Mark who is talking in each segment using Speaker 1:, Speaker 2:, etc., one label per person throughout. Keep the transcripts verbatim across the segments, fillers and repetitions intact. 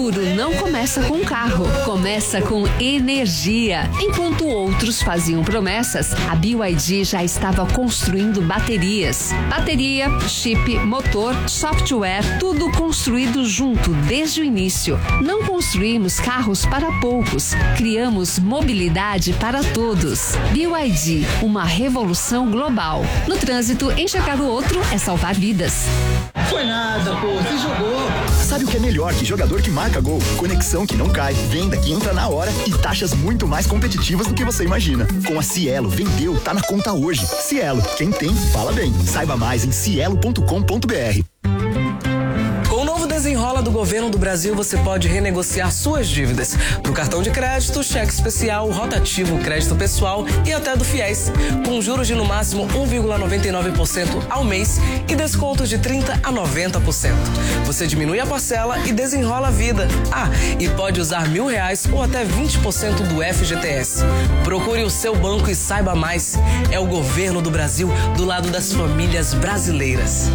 Speaker 1: futuro não começa com carro, começa com energia. Enquanto outros faziam promessas, a B Y D já estava construindo baterias. Bateria, chip, motor, software, tudo construído junto desde o início. Não construímos carros para poucos, criamos mobilidade para todos. B Y D, uma revolução global. No trânsito, enxergar o outro é salvar vidas.
Speaker 2: Foi nada, pô, você jogou.
Speaker 3: Sabe o que é melhor que jogador que marca gol? Conexão que não cai, venda que entra na hora e taxas muito mais competitivas do que você imagina. Com a Cielo, vendeu, tá na conta hoje. Cielo, quem tem, fala bem. Saiba mais em cielo ponto com ponto br.
Speaker 4: Com o novo Desenrola do Governo do Brasil, você pode renegociar suas dívidas no cartão de crédito, cheque especial, rotativo, crédito pessoal e até do Fiéis, com juros de no máximo um vírgula noventa e nove por cento ao mês e descontos de trinta a noventa por cento. Você diminui a parcela e desenrola a vida. Ah, e pode usar mil reais ou até vinte por cento do F G T S. Procure o seu banco e saiba mais. É o Governo do Brasil do lado das famílias brasileiras.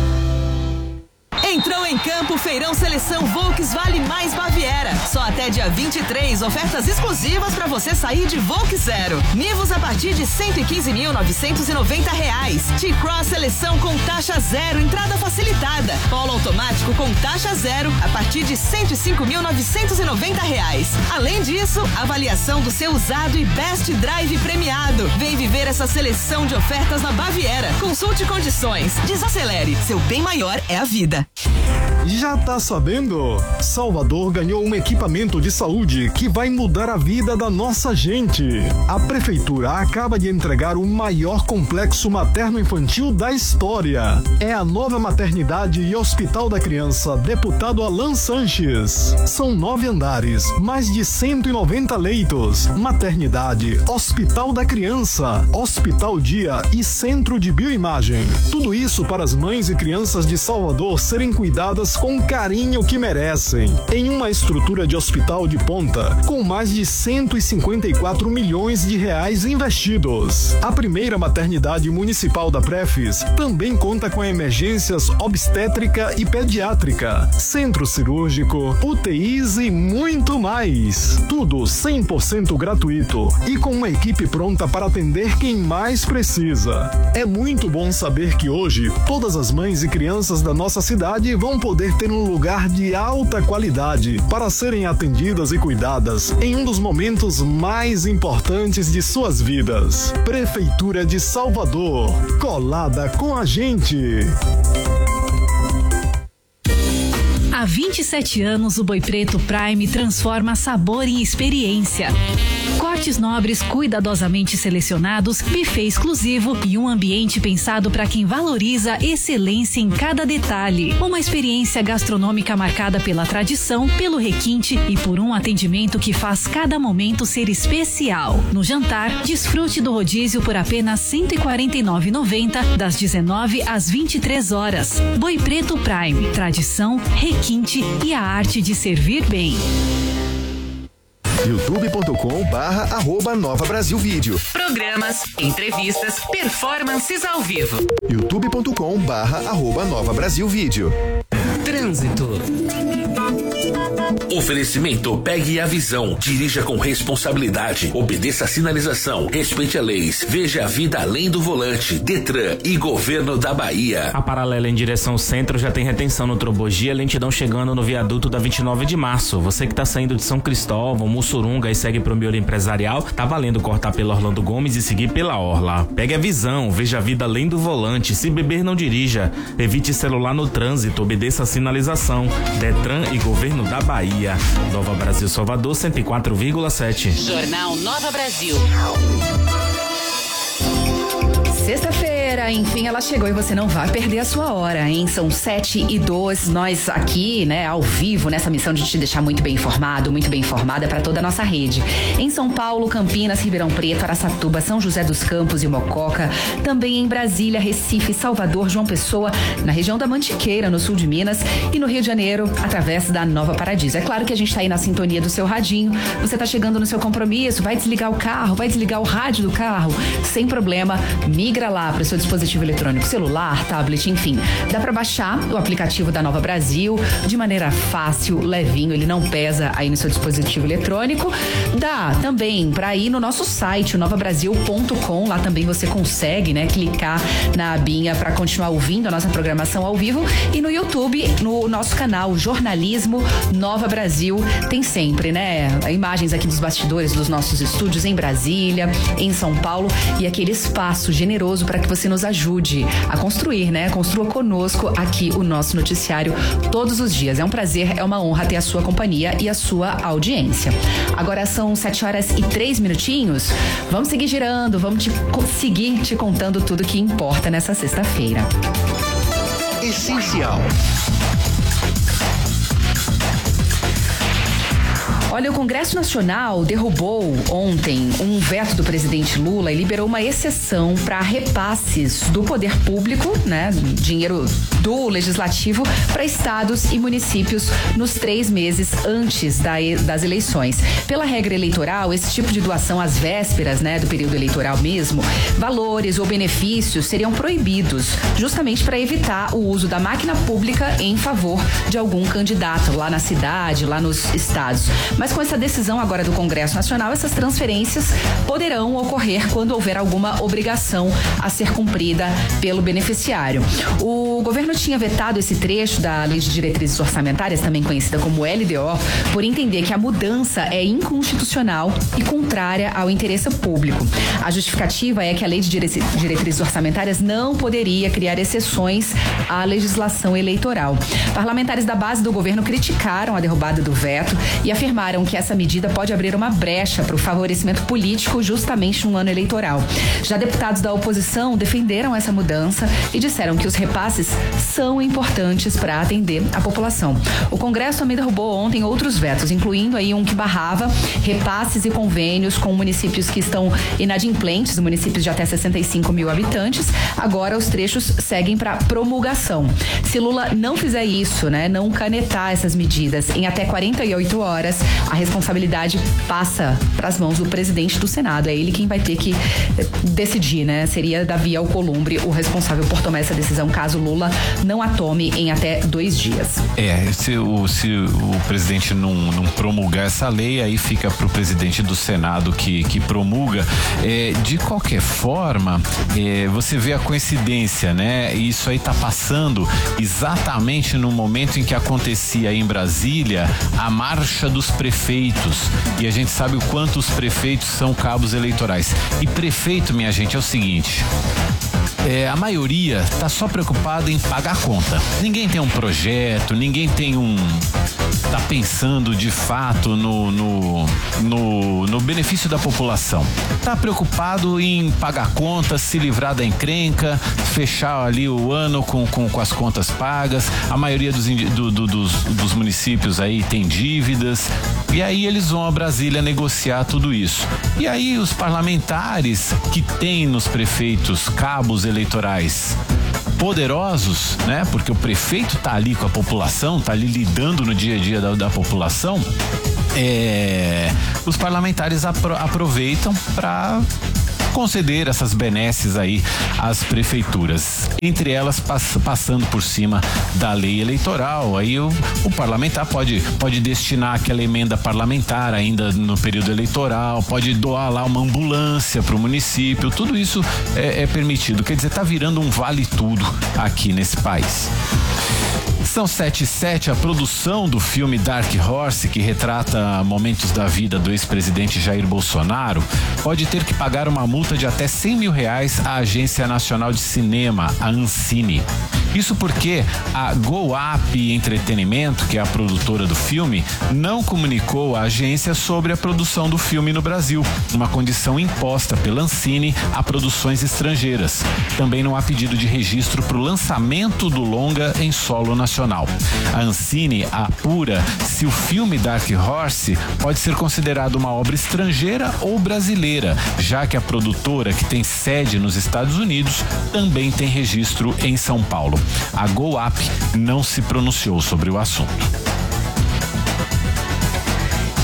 Speaker 5: Entrou em campo o Feirão Seleção Volks Vale Mais Baviera. Só até dia vinte e três, ofertas exclusivas para você sair de Volks Zero. Nivus a partir de cento e quinze mil novecentos e noventa reais. T-Cross Seleção com taxa zero, entrada facilitada. Polo automático com taxa zero a partir de cento e cinco mil novecentos e noventa reais. Além disso, avaliação do seu usado e Best Drive premiado. Vem viver essa seleção de ofertas na Baviera. Consulte condições. Desacelere. Seu bem maior é a vida.
Speaker 6: Já tá sabendo? Salvador ganhou um equipamento de saúde que vai mudar a vida da nossa gente. A prefeitura acaba de entregar o maior complexo materno-infantil da história. É a nova maternidade e hospital da criança, deputado Alan Sanches. São nove andares, mais de cento e noventa leitos, maternidade, hospital da criança, hospital dia e centro de bioimagem. Tudo isso para as mães e crianças de Salvador serem cuidadas com o carinho que merecem, em uma estrutura de hospital de ponta, com mais de cento e cinquenta e quatro milhões de reais investidos. A primeira maternidade municipal da Prefis também conta com emergências obstétrica e pediátrica, centro cirúrgico, U T Is e muito mais. Tudo cem por cento gratuito e com uma equipe pronta para atender quem mais precisa. É muito bom saber que hoje todas as mães e crianças da nossa cidade vão poder ter um lugar de alta qualidade para serem atendidas e cuidadas em um dos momentos mais importantes de suas vidas. Prefeitura de Salvador, colada com a gente.
Speaker 7: Há vinte e sete anos, o Boi Preto Prime transforma sabor em experiência. Cortes nobres cuidadosamente selecionados, buffet exclusivo e um ambiente pensado para quem valoriza excelência em cada detalhe. Uma experiência gastronômica marcada pela tradição, pelo requinte e por um atendimento que faz cada momento ser especial. No jantar, desfrute do rodízio por apenas cento e quarenta e nove reais e noventa centavos das dezenove às vinte e três horas. Boi Preto Prime, tradição, requinte e a arte de servir bem.
Speaker 3: youtube ponto com barra arroba Nova Brasil Vídeo.
Speaker 8: Programas, entrevistas, performances ao vivo.
Speaker 3: youtube ponto com barra arroba Nova Brasil Vídeo.
Speaker 8: Trânsito. Oferecimento Pegue a Visão. Dirija com responsabilidade. Obedeça a sinalização. Respeite a leis. Veja a vida além do volante. Detran e Governo da Bahia.
Speaker 9: A paralela em direção ao centro já tem retenção no Trobogia, lentidão chegando no viaduto da vinte e nove de março. Você que tá saindo de São Cristóvão, Mussurunga e segue pro Miolo Empresarial, tá valendo cortar pela Orlando Gomes e seguir pela Orla. Pegue a visão. Veja a vida além do volante. Se beber, não dirija. Evite celular no trânsito. Obedeça a sinalização. Detran e Governo da Bahia. Nova Brasil Salvador cento e quatro vírgula sete.
Speaker 8: Jornal Nova Brasil.
Speaker 10: Sexta-feira, enfim, ela chegou e você não vai perder a sua hora, hein? São sete e dois, nós aqui, né, ao vivo, nessa missão de te deixar muito bem informado, muito bem informada para toda a nossa rede. Em São Paulo, Campinas, Ribeirão Preto, Araçatuba, São José dos Campos e Mococa, também em Brasília, Recife, Salvador, João Pessoa, na região da Mantiqueira, no sul de Minas, e no Rio de Janeiro, através da Nova Paradiso. É claro que a gente tá aí na sintonia do seu radinho, você tá chegando no seu compromisso, vai desligar o carro, vai desligar o rádio do carro, sem problema, migra lá para o seu dispositivo eletrônico, celular, tablet, enfim. Dá para baixar o aplicativo da Nova Brasil de maneira fácil, levinho, ele não pesa aí no seu dispositivo eletrônico. Dá também para ir no nosso site, o nova brasil ponto com, lá também você consegue, né, clicar na abinha para continuar ouvindo a nossa programação ao vivo, e no YouTube, no nosso canal Jornalismo Nova Brasil, tem sempre, né, imagens aqui dos bastidores dos nossos estúdios em Brasília, em São Paulo, e aquele espaço generoso para que você nos ajude a construir, né, construa conosco aqui o nosso noticiário todos os dias. É um prazer, é uma honra ter a sua companhia e a sua audiência. Agora são sete horas e três minutinhos. Vamos seguir girando, vamos te, seguir te contando tudo que importa nessa sexta-feira.
Speaker 8: Essencial.
Speaker 10: Olha, o Congresso Nacional derrubou ontem um veto do presidente Lula e liberou uma exceção para repasses do poder público, né, dinheiro do legislativo, para estados e municípios nos três meses antes da, das eleições. Pela regra eleitoral, esse tipo de doação às vésperas, né, do período eleitoral mesmo, valores ou benefícios seriam proibidos, justamente para evitar o uso da máquina pública em favor de algum candidato lá na cidade, lá nos estados. Mas com essa decisão agora do Congresso Nacional, essas transferências poderão ocorrer quando houver alguma obrigação a ser cumprida pelo beneficiário. O governo tinha vetado esse trecho da Lei de Diretrizes Orçamentárias, também conhecida como L D O, por entender que a mudança é inconstitucional e contrária ao interesse público. A justificativa é que a Lei de Diretrizes Orçamentárias não poderia criar exceções à legislação eleitoral. Parlamentares da base do governo criticaram a derrubada do veto e afirmaram que essa medida pode abrir uma brecha para o favorecimento político justamente no ano eleitoral. Já deputados da oposição defenderam essa mudança e disseram que os repasses são importantes para atender a população. O Congresso também derrubou ontem outros vetos, incluindo aí um que barrava repasses e convênios com municípios que estão inadimplentes, municípios de até sessenta e cinco mil habitantes. Agora os trechos seguem para promulgação. Se Lula não fizer isso, né, não canetar essas medidas em até quarenta e oito horas, a responsabilidade passa para as mãos do presidente do Senado. É ele quem vai ter que decidir, né? Seria Davi Alcolumbre o responsável por tomar essa decisão, caso Lula não a tome em até dois dias.
Speaker 11: É, se o, se o presidente não, não promulgar essa lei, aí fica para o presidente do Senado que, que promulga. É, de qualquer forma, é, você vê a coincidência, né? Isso aí tá passando exatamente no momento em que acontecia aí em Brasília a marcha dos prefeitos, e a gente sabe o quanto os prefeitos são cabos eleitorais. E prefeito, minha gente, é o seguinte: É, a maioria tá só preocupada em pagar a conta. Ninguém tem um projeto, ninguém tem um... tá pensando de fato no, no, no, no benefício da população. Tá preocupado em pagar contas, se livrar da encrenca, fechar ali o ano com, com, com as contas pagas. A maioria dos, do, do, dos, dos municípios aí tem dívidas. E aí eles vão a Brasília negociar tudo isso. E aí os parlamentares que têm nos prefeitos cabos eleitorais poderosos, né? Porque o prefeito tá ali com a população, tá ali lidando no dia a dia da, da população. É, os parlamentares apro- aproveitam para conceder essas benesses aí às prefeituras, entre elas pass- passando por cima da lei eleitoral. Aí o, o parlamentar pode, pode destinar aquela emenda parlamentar ainda no período eleitoral, pode doar lá uma ambulância para o município, tudo isso é, é permitido. Quer dizer, tá virando um vale tudo aqui nesse país. São sete e sete, a produção do filme Dark Horse, que retrata momentos da vida do ex-presidente Jair Bolsonaro, pode ter que pagar uma multa de até cem mil reais à Agência Nacional de Cinema, a Ancine. Isso porque a Go Up Entretenimento, que é a produtora do filme, não comunicou à agência sobre a produção do filme no Brasil, uma condição imposta pela Ancine a produções estrangeiras. Também não há pedido de registro para o lançamento do longa em solo nacional. A Ancine apura se o filme Dark Horse pode ser considerado uma obra estrangeira ou brasileira, já que a produtora, que tem sede nos Estados Unidos, também tem registro em São Paulo. A Go Up não se pronunciou sobre o assunto.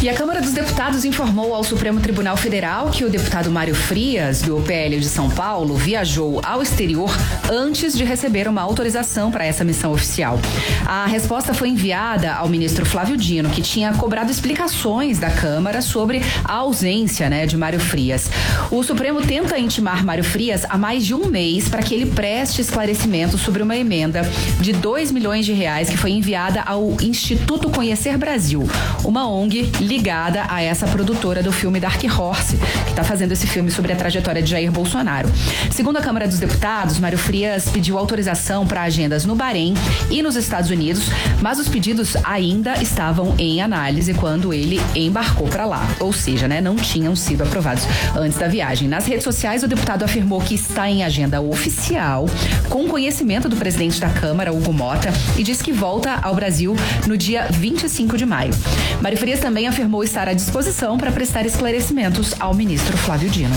Speaker 10: E a Câmara dos Deputados informou ao Supremo Tribunal Federal que o deputado Mário Frias, do P L de São Paulo, viajou ao exterior antes de receber uma autorização para essa missão oficial. A resposta foi enviada ao ministro Flávio Dino, que tinha cobrado explicações da Câmara sobre a ausência, né, de Mário Frias. O Supremo tenta intimar Mário Frias há mais de um mês para que ele preste esclarecimento sobre uma emenda de dois milhões de reais que foi enviada ao Instituto Conhecer Brasil, uma O N G ligada a essa produtora do filme Dark Horse, que está fazendo esse filme sobre a trajetória de Jair Bolsonaro. Segundo a Câmara dos Deputados, Mário Frias pediu autorização para agendas no Bahrein e nos Estados Unidos, mas os pedidos ainda estavam em análise quando ele embarcou para lá, ou seja, né, não tinham sido aprovados antes da viagem. Nas redes sociais, o deputado afirmou que está em agenda oficial, com conhecimento do presidente da Câmara, Hugo Mota, e diz que volta ao Brasil no dia vinte e cinco de maio. Mário Frias também afirmou estar à disposição para prestar esclarecimentos ao ministro Flávio Dino.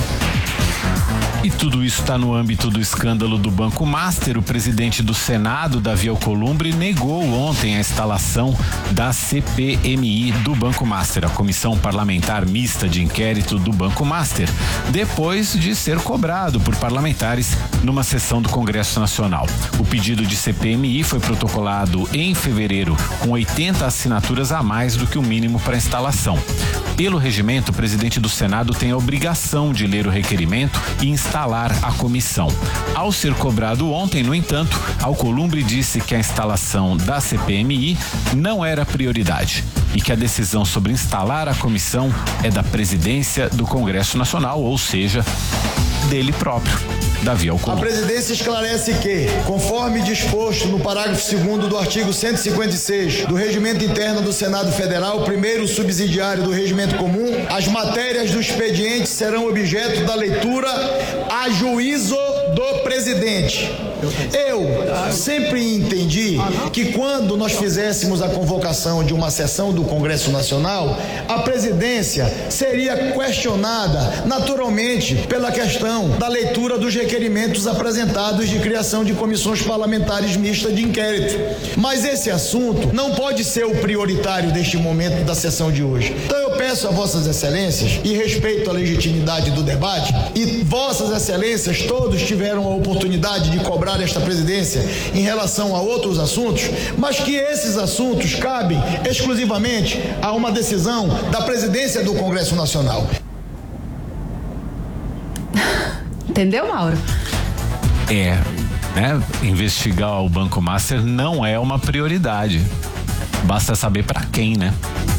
Speaker 11: E tudo isso está no âmbito do escândalo do Banco Master. O presidente do Senado, Davi Alcolumbre, negou ontem a instalação da C P M I do Banco Master, a Comissão Parlamentar Mista de Inquérito do Banco Master, depois de ser cobrado por parlamentares numa sessão do Congresso Nacional. O pedido de C P M I foi protocolado em fevereiro, com oitenta assinaturas a mais do que o mínimo para instalação. Pelo regimento, o presidente do Senado tem a obrigação de ler o requerimento e instalar a comissão. Ao ser cobrado ontem, no entanto, Alcolumbre disse que a instalação da C P M I não era prioridade e que a decisão sobre instalar a comissão é da presidência do Congresso Nacional, ou seja, dele próprio, Davi Alcolumbre.
Speaker 12: A presidência esclarece que, conforme disposto no parágrafo segundo do artigo cento e cinquenta e seis do Regimento Interno do Senado Federal, primeiro subsidiário do Regimento Comum, as matérias do expediente serão objeto da leitura a juízo do presidente. Eu sempre entendi que quando nós fizéssemos a convocação de uma sessão do Congresso Nacional, a presidência seria questionada naturalmente pela questão da leitura dos requerimentos apresentados de criação de comissões parlamentares mistas de inquérito. Mas esse assunto não pode ser o prioritário deste momento da sessão de hoje. Então eu peço a vossas excelências, e respeito a legitimidade do debate, e vossas excelências todos tiveram a oportunidade de cobrar esta presidência em relação a outros assuntos, mas que esses assuntos cabem exclusivamente a uma decisão da presidência do Congresso Nacional.
Speaker 10: Entendeu, Mauro?
Speaker 11: É, né? Investigar o Banco Master não é uma prioridade. Basta saber para quem, né?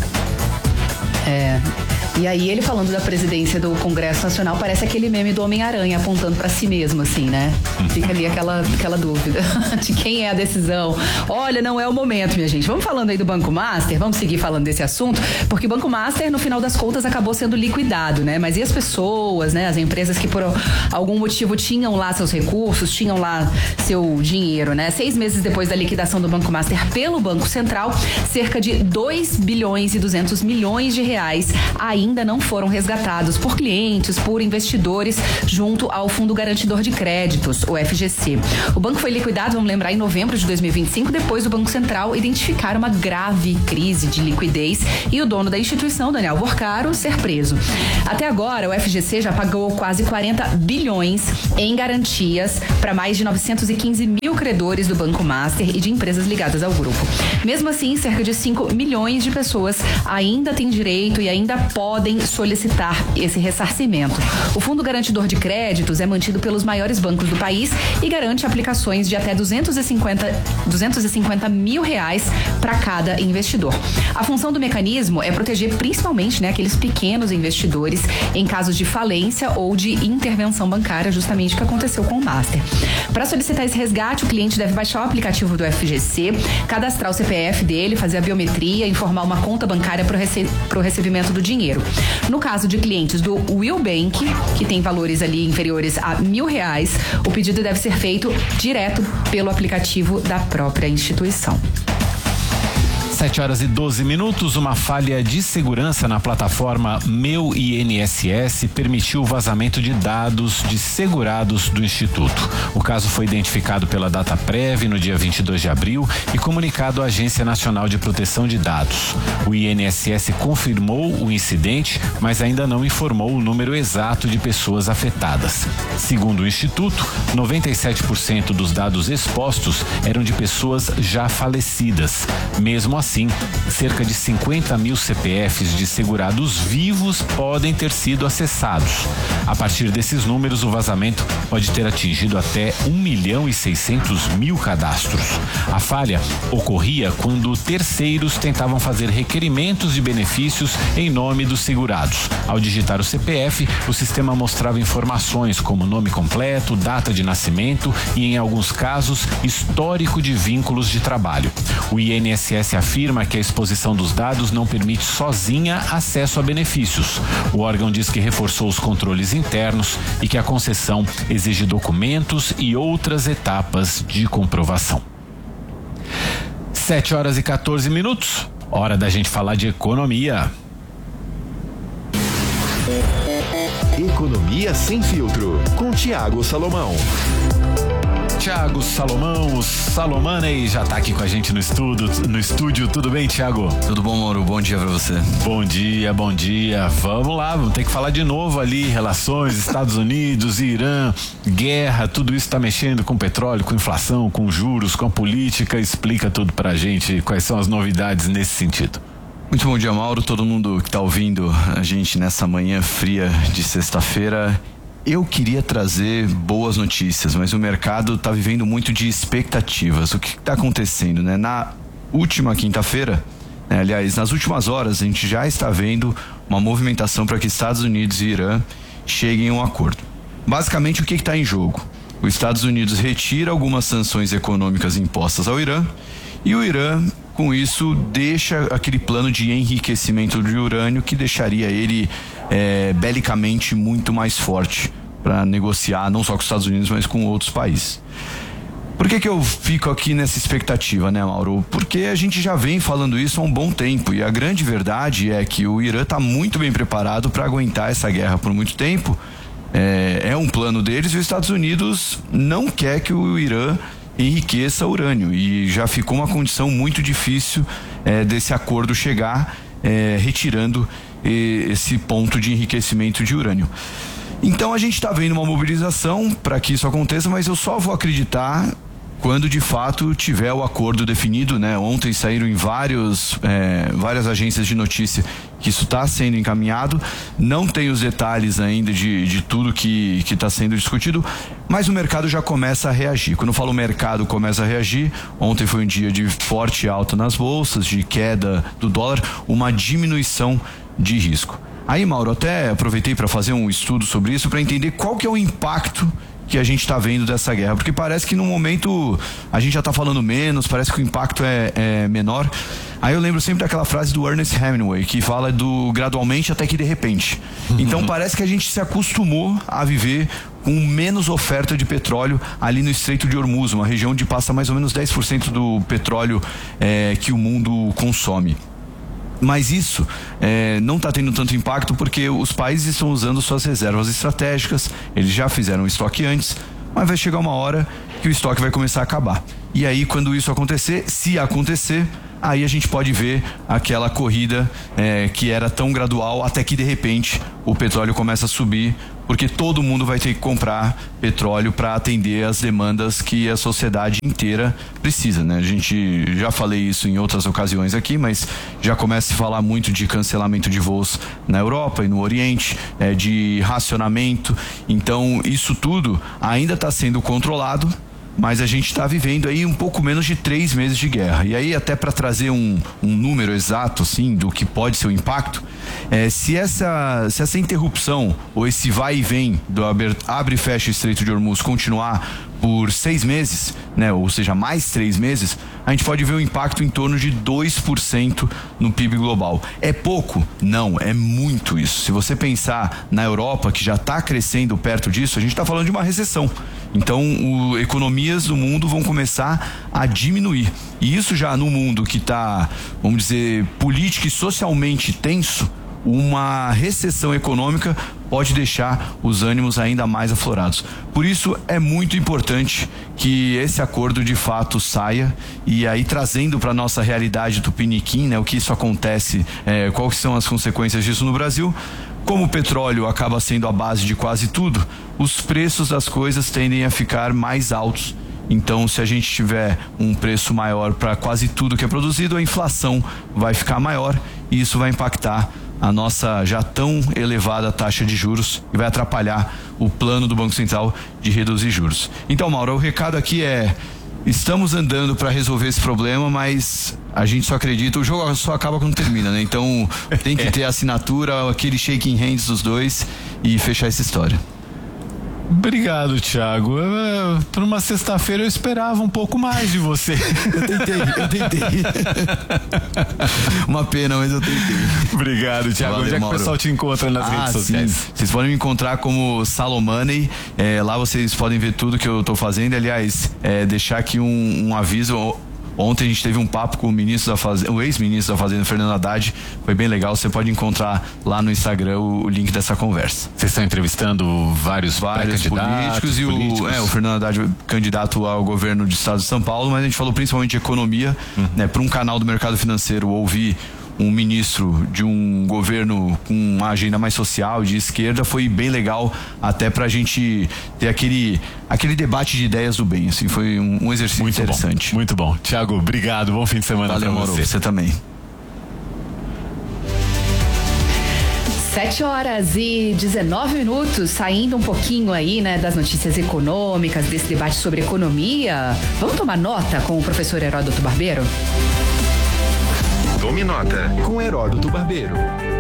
Speaker 10: É. E aí ele falando da presidência do Congresso Nacional, parece aquele meme do Homem-Aranha apontando pra si mesmo, assim, né? Fica ali aquela, aquela dúvida de quem é a decisão. Olha, não é o momento, minha gente. Vamos falando aí do Banco Master, vamos seguir falando desse assunto, porque o Banco Master, no final das contas, acabou sendo liquidado, né? Mas e as pessoas, né? As empresas que por algum motivo tinham lá seus recursos, tinham lá seu dinheiro, né? Seis meses depois da liquidação do Banco Master pelo Banco Central, cerca de dois bilhões e duzentos milhões de reais ainda ainda não foram resgatados por clientes, por investidores, junto ao Fundo Garantidor de Créditos, o F G C. O banco foi liquidado, vamos lembrar, em novembro de dois mil e vinte e cinco, depois do Banco Central identificar uma grave crise de liquidez e o dono da instituição, Daniel Borcaro, ser preso. Até agora, o F G C já pagou quase quarenta bilhões em garantias para mais de novecentos e quinze mil credores do Banco Master e de empresas ligadas ao grupo. Mesmo assim, cerca de cinco milhões de pessoas ainda têm direito e ainda podem solicitar esse ressarcimento. O Fundo Garantidor de Créditos é mantido pelos maiores bancos do país e garante aplicações de até duzentos e cinquenta mil reais para cada investidor. A função do mecanismo é proteger principalmente, né, aqueles pequenos investidores em casos de falência ou de intervenção bancária, justamente o que aconteceu com o Master. Para solicitar esse resgate, o cliente deve baixar o aplicativo do F G C, cadastrar o C P F dele, fazer a biometria, informar uma conta bancária para o rece- pro recebimento do dinheiro. No caso de clientes do Will Bank, que tem valores ali inferiores a mil reais, o pedido deve ser feito direto pelo aplicativo da própria instituição.
Speaker 11: sete horas e doze minutos, uma falha de segurança na plataforma Meu I N S S permitiu o vazamento de dados de segurados do Instituto. O caso foi identificado pela Dataprev no dia vinte e dois de abril e comunicado à Agência Nacional de Proteção de Dados. O I N S S confirmou o incidente, mas ainda não informou o número exato de pessoas afetadas. Segundo o Instituto, noventa e sete por cento dos dados expostos eram de pessoas já falecidas. Mesmo assim, cerca de cinquenta mil C P Fs de segurados vivos podem ter sido acessados. A partir desses números, o vazamento pode ter atingido até um milhão e seiscentos mil cadastros. A falha ocorria quando terceiros tentavam fazer requerimentos de benefícios em nome dos segurados. Ao digitar o C P F, o sistema mostrava informações como nome completo, data de nascimento e, em alguns casos, histórico de vínculos de trabalho. O I N S S afirma que a exposição dos dados não permite sozinha acesso a benefícios. O órgão diz que reforçou os controles internos e que a concessão exige documentos e outras etapas de comprovação. sete horas e quatorze minutos, hora da gente falar de economia.
Speaker 13: Economia Sem Filtro, com Thiago Salomão.
Speaker 11: Thiago Salomão, o Salomoney já tá aqui com a gente no estúdio, no estúdio. Tudo bem, Thiago?
Speaker 14: Tudo bom, Mauro? Bom dia pra você.
Speaker 11: Bom dia, bom dia. Vamos lá, vamos ter que falar de novo ali, relações, Estados Unidos, Irã, guerra, tudo isso tá mexendo com petróleo, com inflação, com juros, com a política. Explica tudo pra gente, quais são as novidades nesse sentido.
Speaker 14: Muito bom dia, Mauro, todo mundo que tá ouvindo a gente nessa manhã fria de sexta-feira. Eu queria trazer boas notícias, mas o mercado está vivendo muito de expectativas. O que está acontecendo, né? Na última quinta-feira, né, aliás, nas últimas horas, a gente já está vendo uma movimentação para que Estados Unidos e Irã cheguem a um acordo. Basicamente, o que está em jogo? Os Estados Unidos retira algumas sanções econômicas impostas ao Irã e o Irã, com isso, deixa aquele plano de enriquecimento de urânio que deixaria ele é, belicamente muito mais forte para negociar não só com os Estados Unidos, mas com outros países. Por que que eu fico aqui nessa expectativa, né, Mauro? Porque a gente já vem falando isso há um bom tempo e a grande verdade é que o Irã está muito bem preparado para aguentar essa guerra por muito tempo. É, é um plano deles e os Estados Unidos não quer que o Irã enriqueça urânio e já ficou uma condição muito difícil é, desse acordo chegar é, retirando e, esse ponto de enriquecimento de urânio. Então a gente está vendo uma mobilização para que isso aconteça, mas eu só vou acreditar quando de fato tiver o acordo definido, né? Ontem saíram em vários, é, várias agências de notícia que isso está sendo encaminhado. Não tem os detalhes ainda de, de tudo que que está sendo discutido, mas o mercado já começa a reagir. Quando eu falo mercado começa a reagir, ontem foi um dia de forte alta nas bolsas, de queda do dólar, uma diminuição de risco. Aí, Mauro, até aproveitei para fazer um estudo sobre isso, para entender qual que é o impacto que a gente está vendo dessa guerra, porque parece que no momento a gente já está falando menos, parece que o impacto é, é menor. Aí eu lembro sempre daquela frase do Ernest Hemingway, que fala do gradualmente até que de repente. Então parece que a gente se acostumou a viver com menos oferta de petróleo ali no Estreito de Hormuz, uma região onde passa mais ou menos dez por cento do petróleo é, que o mundo consome. Mas isso é, não está tendo tanto impacto porque os países estão usando suas reservas estratégicas, eles já fizeram o estoque antes, mas vai chegar uma hora que o estoque vai começar a acabar. E aí, quando isso acontecer, se acontecer, aí a gente pode ver aquela corrida é, que era tão gradual até que de repente o petróleo começa a subir, porque todo mundo vai ter que comprar petróleo para atender as demandas que a sociedade inteira precisa, né? A gente já falei isso em outras ocasiões aqui, mas já começa a se falar muito de cancelamento de voos na Europa e no Oriente, é, de racionamento. Então isso tudo ainda está sendo controlado, mas a gente está vivendo aí um pouco menos de três meses de guerra. E aí, até para trazer um, um número exato assim do que pode ser o impacto, É, se, essa, se essa interrupção ou esse vai e vem do abre, abre e fecha o Estreito de Hormuz continuar por seis meses, né, ou seja, mais três meses, a gente pode ver um impacto em torno de dois por cento no P I B global. É pouco? Não, é muito isso. Se você pensar na Europa, que já está crescendo perto disso, a gente está falando de uma recessão. Então, o, economias do mundo vão começar a diminuir. E isso já no mundo que está, vamos dizer, política e socialmente tenso, uma recessão econômica pode deixar os ânimos ainda mais aflorados. Por isso é muito importante que esse acordo de fato saia, e aí trazendo para nossa realidade tupiniquim, né, o que isso acontece, é, quais são as consequências disso no Brasil. Como o petróleo acaba sendo a base de quase tudo, os preços das coisas tendem a ficar mais altos. Então, se a gente tiver um preço maior para quase tudo que é produzido, a inflação vai ficar maior e isso vai impactar a nossa já tão elevada taxa de juros e vai atrapalhar o plano do Banco Central de reduzir juros. Então, Mauro, o recado aqui é: estamos andando para resolver esse problema, mas a gente só acredita, o jogo só acaba quando termina, né? Então tem que ter a assinatura, aquele shaking hands dos dois e fechar essa história.
Speaker 11: Obrigado, Thiago. Para uma sexta-feira eu esperava um pouco mais de você.
Speaker 14: Eu tentei, eu tentei. Uma pena, mas eu tentei.
Speaker 11: Obrigado, Thiago. Valeu, onde é que Mauro. O pessoal te encontra nas
Speaker 14: ah,
Speaker 11: redes sociais?
Speaker 14: Sim. Vocês podem me encontrar como Salomoney. É, lá vocês podem ver tudo que eu estou fazendo. Aliás, é, deixar aqui um, um aviso. Ontem a gente teve um papo com o ministro da Fazenda, o ex-ministro da Fazenda, Fernando Haddad. Foi bem legal. Você pode encontrar lá no Instagram o, o link dessa conversa.
Speaker 11: Vocês estão entrevistando vários,
Speaker 14: vários políticos e o, é, o Fernando Haddad, candidato ao governo do estado de São Paulo, mas a gente falou principalmente de economia, uhum. né, para um canal do mercado financeiro ouvir um ministro de um governo com uma agenda mais social, de esquerda, foi bem legal, até pra gente ter aquele, aquele debate de ideias do bem, assim, foi um, um exercício muito interessante.
Speaker 11: Bom, muito bom. Thiago, obrigado, bom fim de semana.
Speaker 14: Valeu,
Speaker 11: pra
Speaker 14: Mauro,
Speaker 11: você.
Speaker 14: você também.
Speaker 10: Sete horas e dezenove minutos, saindo um pouquinho aí, né, das notícias econômicas, desse debate sobre economia. Vamos tomar nota com o professor Heródoto Barbeiro?
Speaker 13: Tome nota com Heródoto Barbeiro.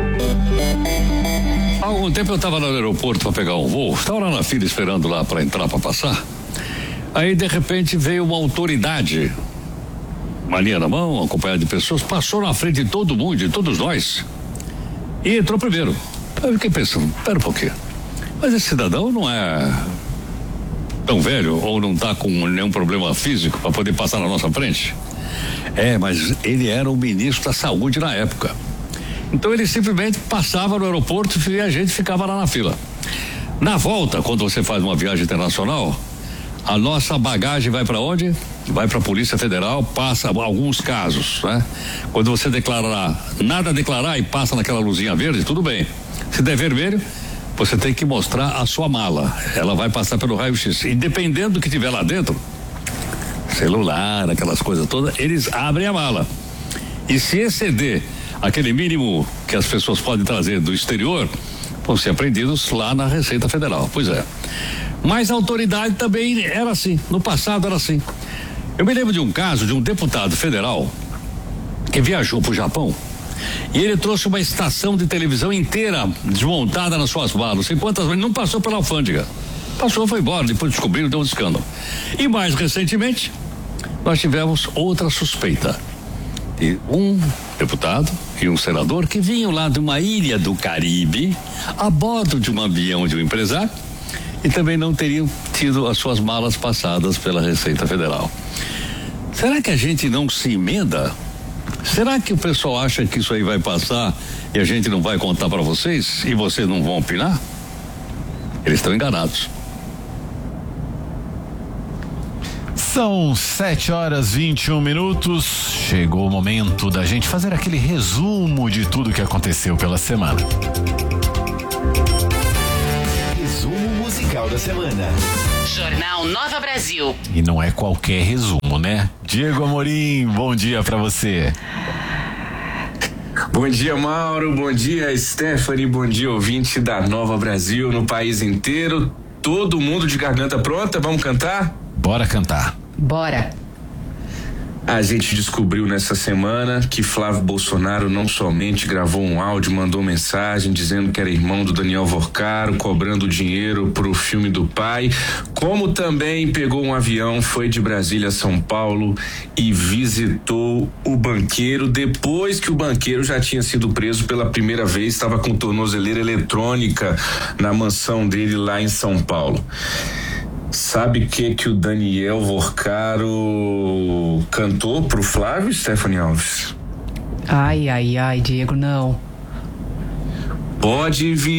Speaker 15: Há algum tempo eu estava no aeroporto para pegar um voo, estava lá na fila esperando lá para entrar para passar. Aí de repente veio uma autoridade, uma linha na mão, acompanhada de pessoas, passou na frente de todo mundo, de todos nós, e entrou primeiro. Eu fiquei pensando, pera um pouquinho, mas esse cidadão não é tão velho ou não está com nenhum problema físico para poder passar na nossa frente? É, mas ele era o ministro da Saúde na época. Então ele simplesmente passava no aeroporto e a gente ficava lá na fila. Na volta, quando você faz uma viagem internacional, a nossa bagagem vai para onde? Vai para a Polícia Federal, passa alguns casos, né? Quando você declarar, nada a declarar e passa naquela luzinha verde, tudo bem. Se der vermelho, você tem que mostrar a sua mala. Ela vai passar pelo raio-x. E dependendo do que tiver lá dentro, celular, aquelas coisas todas, eles abrem a mala. E se exceder aquele mínimo que as pessoas podem trazer do exterior, vão ser apreendidos lá na Receita Federal. Pois é. Mas a autoridade também era assim. No passado era assim. Eu me lembro de um caso de um deputado federal que viajou para o Japão e ele trouxe uma estação de televisão inteira desmontada nas suas malas. Não sei quantas vezes, não passou pela alfândega. Passou, foi embora, depois descobriram, deu um escândalo. E mais recentemente, nós tivemos outra suspeita. E um deputado e um senador que vinham lá de uma ilha do Caribe, a bordo de um avião de um empresário, e também não teriam tido as suas malas passadas pela Receita Federal. Será que a gente não se emenda? Será que o pessoal acha que isso aí vai passar e a gente não vai contar para vocês e vocês não vão opinar? Eles estão enganados.
Speaker 11: São sete horas e vinte e um minutos. Chegou o momento da gente fazer aquele resumo de tudo que aconteceu pela semana.
Speaker 13: Resumo musical da semana.
Speaker 16: Jornal Nova Brasil.
Speaker 11: E não é qualquer resumo, né? Diego Amorim, bom dia pra você.
Speaker 17: Bom dia, Mauro, bom dia, Stephanie, bom dia, ouvinte da Nova Brasil, no país inteiro. Todo mundo de garganta pronta, vamos cantar?
Speaker 11: Bora cantar.
Speaker 10: Bora.
Speaker 17: A gente descobriu nessa semana que Flávio Bolsonaro não somente gravou um áudio, mandou mensagem dizendo que era irmão do Daniel Vorcaro, cobrando dinheiro pro filme do pai, como também pegou um avião, foi de Brasília a São Paulo e visitou o banqueiro depois que o banqueiro já tinha sido preso pela primeira vez, estava com tornozeleira eletrônica na mansão dele lá em São Paulo. Sabe o que que o Daniel Vorcaro cantou pro Flávio, Stephanie Alves?
Speaker 10: Ai, ai, ai, Diego, não.
Speaker 17: Pode vir.